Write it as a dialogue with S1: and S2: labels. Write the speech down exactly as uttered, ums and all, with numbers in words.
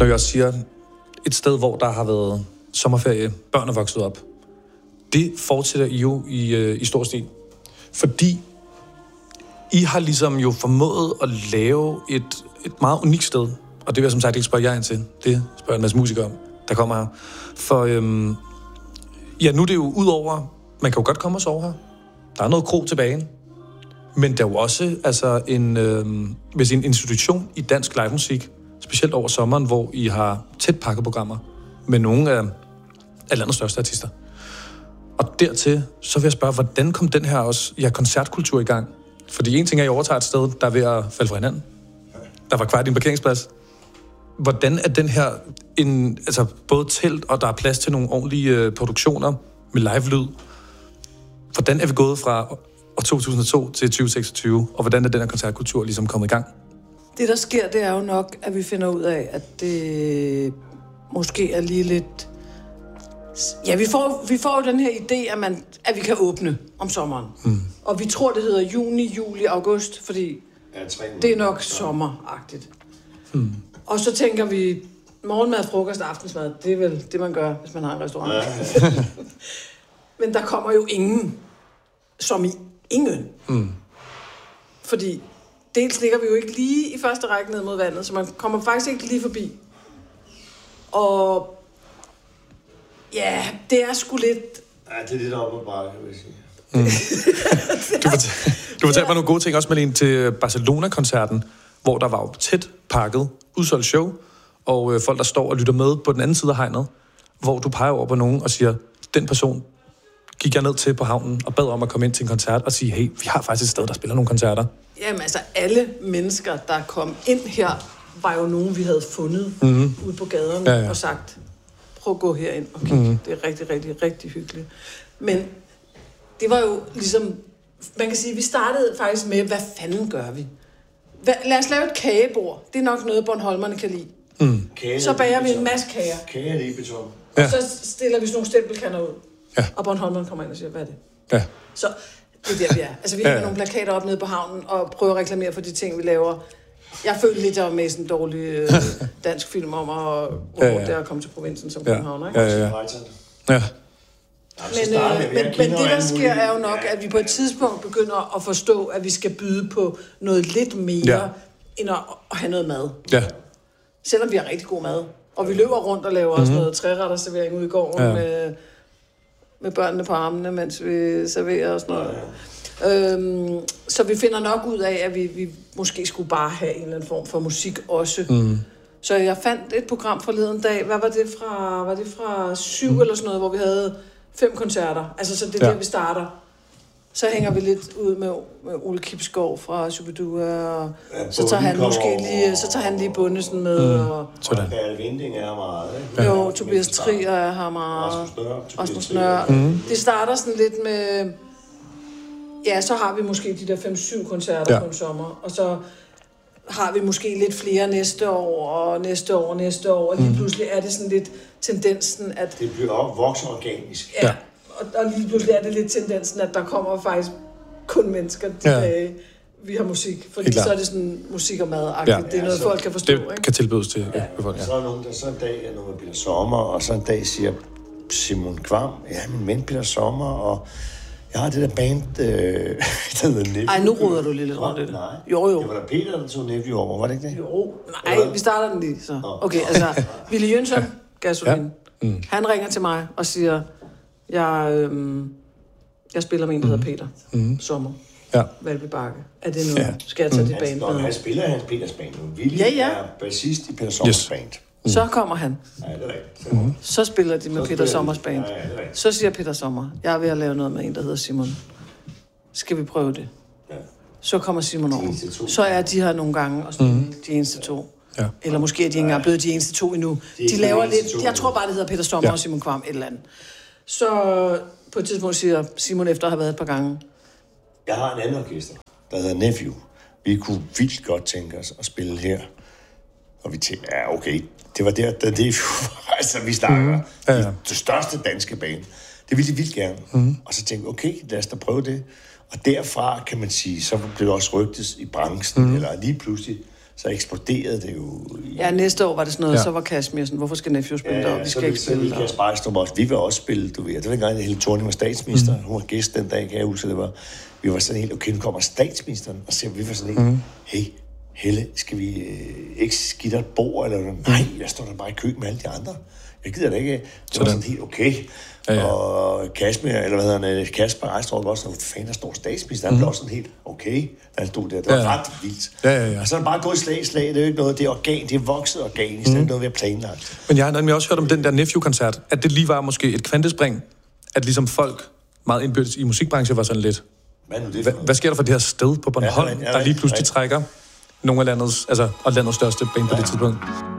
S1: når jeg også siger et sted, hvor der har været sommerferie, børn er vokset op, det fortsætter I jo i, øh, i stor stil. Fordi I har ligesom jo formået at lave et, et meget unikt sted. Og det vil jeg som sagt ikke spørge jer ind til. Det spørger en masse musikere om, der kommer her. For øhm, ja, nu er det jo ud over, man kan jo godt komme og sove her. Der er noget kro tilbage. Men der er jo også altså, en, øhm, hvis en institution i dansk livemusik, specielt over sommeren, hvor I har tæt pakket programmer med nogle af, af landets største artister. Og dertil, så vil jeg spørge, hvordan kom den her også, ja, koncertkultur i gang? Fordi en ting er, at I overtager et sted, der er ved at falde fra hinanden. Der var kvart i en parkeringsplads. Hvordan er den her, en, altså både telt, og der er plads til nogle ordentlige øh, produktioner med live-lyd. Hvordan er vi gået fra år to tusind og to til tyve seksogtyve, og hvordan er den her koncertkultur ligesom kommet i gang?
S2: Det, der sker, det er jo nok, at vi finder ud af, at det måske er lige lidt... Ja, vi får, vi får jo den her idé, at, man, at vi kan åbne om sommeren. Mm. Og vi tror, det hedder juni, juli, august, fordi ja, det er nok sommeragtigt. Mm. Og så tænker vi, morgenmad, frokost, aftensmad, det er vel det, man gør, hvis man har en restaurant. Ja. Men der kommer jo ingen, som i ingen. Mm. Fordi dels ligger vi jo ikke lige i første række ned mod vandet, så man kommer faktisk ikke lige forbi. Og ja, det er sgu lidt...
S3: Ja, det er lidt op og bakke, vil jeg sige.
S1: Mm. du fortalte, du fortalte mig nogle gode ting også, Malene, til Barcelona-koncerten, hvor der var jo tæt pakket, udsolgt show, og øh, folk, der står og lytter med på den anden side af hegnet, hvor du peger over på nogen og siger, den person gik jeg ned til på havnen og bad om at komme ind til en koncert og sige, hey, vi har faktisk et sted, der spiller nogle koncerter.
S2: Jamen altså, alle mennesker, der kom ind her, var jo nogen, vi havde fundet mm-hmm. ude på gaderne ja, ja. og sagt, prøv at gå herind og kigge. Mm-hmm. Det er rigtig, rigtig, rigtig hyggeligt. Men det var jo ligesom, man kan sige, vi startede faktisk med, hvad fanden gør vi? Hva, lad os lave et kagebord. Det er nok noget, Bornholmerne kan lide. Mm. Så bager vi en masse kager.
S3: Kager i beton.
S2: Ja. Og så stiller vi sådan nogle stempelkander ud. Ja. Og Bornholmerne kommer ind og siger, hvad er det? Ja. Så det er der, vi er. Altså, vi har ja, ja. nogle plakater op nede på havnen og prøver at reklamere for de ting, vi laver. Jeg følte lidt, jeg var med i sådan en dårlig øh, dansk film om, og hvor ja, ja. det er at komme til provinsen som ja. København, ikke?
S1: Ja, ja, ja. ja.
S2: Men, øh, men, men det, der sker, er jo nok, at vi på et tidspunkt begynder at forstå, at vi skal byde på noget lidt mere, ja. end at, at have noget mad. Ja. Selvom vi har rigtig god mad. Og vi løber rundt og laver mm-hmm. sådan noget træretterservering ude i gården ja. med, med børnene på armene, mens vi serverer og sådan noget. Ja. Øhm, så vi finder nok ud af, at vi, vi måske skulle bare have en eller anden form for musik også. Mm. Så jeg fandt et program forleden dag. Hvad var det fra? Var det fra syv mm. eller sådan noget, hvor vi havde fem koncerter? Altså, så det er ja. der, vi starter. Så hænger vi lidt ud med, med Ole Kipskov fra Shubidua, og ja, så tager han måske lige, så tager han lige Bundesen med. Mm. Og
S3: sådan. Og Vinding er meget, ikke?
S2: Jo, Tobias Trier er her meget. Rasmus Nør. Mm. Det starter sådan lidt med, ja, så har vi måske de der fem syv koncerter ja. på en sommer, og så har vi måske lidt flere næste år, og næste år, og næste år, og lige mm. pludselig er det sådan lidt tendensen, at...
S3: Det bliver op vokser organisk.
S2: Ja, og, og lige pludselig er det lidt tendensen, at der kommer faktisk kun mennesker tilbage. Ja. Vi har musik, fordi så er det sådan musik og mad-agtigt. Ja. Det er noget, ja, folk kan forstå,
S1: det
S2: ikke?
S1: Kan tilbydes til ja. folk, ja.
S3: Så er nogen, der så en dag er nogen, Peter Sommer, og så en dag siger Simon Kvam, ja, min ven Peter Sommer, og jeg har det der band, øh, der hedder Nephew.
S2: Ej, nu ruder du lidt rundt i det.
S3: Nej.
S2: Jo, jo.
S3: Det var da Peter, der tog Nephew over, var det ikke det?
S2: Jo, nej, vi starter den lige, så. Okay, altså, Ville Jønsson, Gasolin, ja. mm. han ringer til mig og siger, jeg, øhm, jeg spiller med en, der hedder Peter mm. Sommer. Ja. Valby Bakke. Er det noget? Ja. Skal jeg tage mm. det band med?
S3: Han spiller hans Peters band nu. Willy
S2: ja, ja.
S3: er bassist i Peter Sommers yes. band.
S2: Mm. Så kommer han.
S3: Ja, det er rigtigt.
S2: Mm. Så spiller de med så Peter Sommers band.
S3: Ja, ja,
S2: så siger Peter Sommer, jeg er ved at lave noget med en, der hedder Simon. Skal vi prøve det? Ja. Så kommer Simon over. Så er de her nogle gange og spiller mm. de eneste to. Ja. Eller måske er de ikke engang blevet de eneste to endnu. De, de laver lidt, jeg tror bare, det hedder Peter Sommer ja. og Simon Kvam, et eller andet. Så på et tidspunkt siger Simon, efter at have været et par gange,
S3: jeg har en anden orkester, der hedder Nephew. Vi kunne vildt godt tænke os at spille her. Og vi tænkte, ja okay, det var der, der det, altså vi starter. Mm. Ja, ja. Det største danske band. Det ville de vildt gerne. Mm. Og så tænkte vi, okay, lad os da prøve det. Og derfra, kan man sige, så blev det også rygtet i branchen, mm. eller lige pludselig, så eksploderede det jo
S2: Ja, næste år var det sådan noget, ja. Så var Kashmir sådan, hvorfor skal Nephew spille ja, der, og vi skal ikke spille der.
S3: Kasper Ejstrup også. Vi vil også spille, du ved. Det var dengang, at Helle Thorning var statsminister. Mm. Hun var gæst den dag, kan jeg huske, det var. Vi var sådan helt, okay, nu kommer statsministeren, og så vi var sådan helt, mm. hey, Helle, skal vi øh, ikke skidte et bord, eller noget? Nej, jeg står der bare i kø med alle de andre. Jeg gider det ikke. Det sådan. Var sådan helt okay. Ja, ja. Og Kashmir, eller hvad hedder han, Kasper Ejstrup også, og fanden, der står statsminister, han mm. blev også sådan helt okay, da han stod der. Det var ja, ja. Ret vildt. Ja, ja, ja. Og så er det bare gået slag i slag. Det er jo ikke noget, det er organ, det er vokset organ, i stedet mm. noget, vi har planlagt.
S1: Men jeg har nemlig også hørt om den der Nephew-koncert, at det lige var måske et kvantespring, at ligesom folk meget indbyrdes i musikbranchen var sådan lidt. Hvad, Hva, hvad sker der for det her sted på Bornholm, ja, ja, ja, der lige pludselig ja. Trækker nogle af landets, altså, og landets største band på ja. Det tidspunkt?